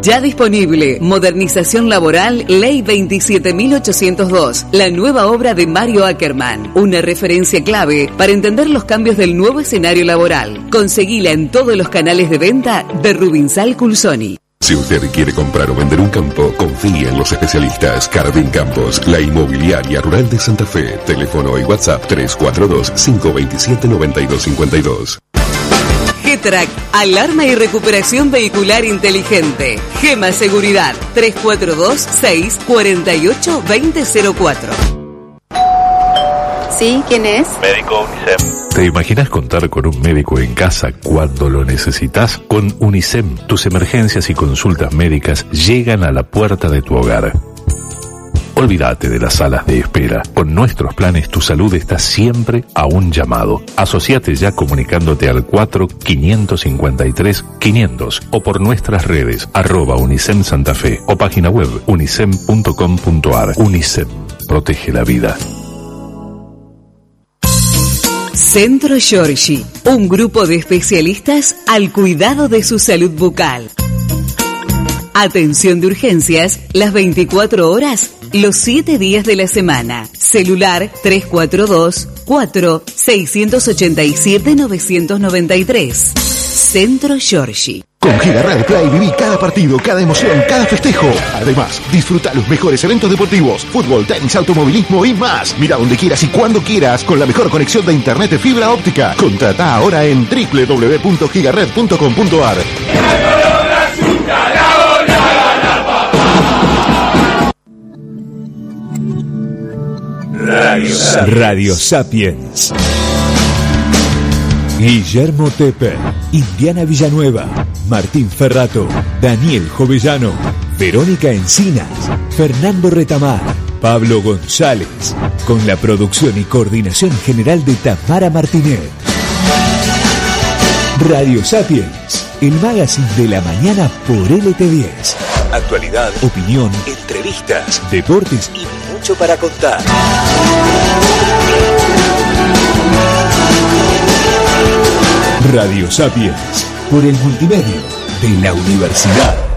Ya disponible. Modernización laboral, Ley 27.802. La nueva obra de Mario Ackerman. Una referencia clave para entender los cambios del nuevo escenario laboral. Conseguila en todos los canales de venta de Rubinsal Culsoni. Si usted quiere comprar o vender un campo, confíe en los especialistas. Cardin Campos, la inmobiliaria rural de Santa Fe. Teléfono y WhatsApp 342-527-9252. G-Track, alarma y recuperación vehicular inteligente. Gema Seguridad, 342-648-2004. ¿Sí? ¿Quién es? Médico UNICEM. ¿Te imaginas contar con un médico en casa cuando lo necesitas? Con UNICEM, tus emergencias y consultas médicas llegan a la puerta de tu hogar. Olvídate de las salas de espera. Con nuestros planes, tu salud está siempre a un llamado. Asociate ya comunicándote al 4-553-500 o por nuestras redes, @UNICEM Santa Fe o página web unicem.com.ar. UNICEM, protege la vida. Centro Giorgi, un grupo de especialistas al cuidado de su salud bucal. Atención de urgencias, las 24 horas, los 7 días de la semana. Celular 342-4-687-993. Centro Giorgi. Con Giga Play viví cada partido, cada emoción, cada festejo. Además, disfruta los mejores eventos deportivos, fútbol, tenis, automovilismo y más. Mira donde quieras y cuando quieras con la mejor conexión de internet de fibra óptica. Contrata ahora en www.gigared.com.ar. Radio Sapiens. Guillermo Tepper, Indiana Villanueva, Martín Ferrato, Daniel Jovellano, Verónica Encinas, Fernando Retamar, Pablo González, con la producción y coordinación general de Tamara Martinet. Radio Sapiens, el magazine de la mañana por LT10. Actualidad, opinión, entrevistas, deportes y mucho para contar. Radio Sapiens, por el multimedio de la universidad.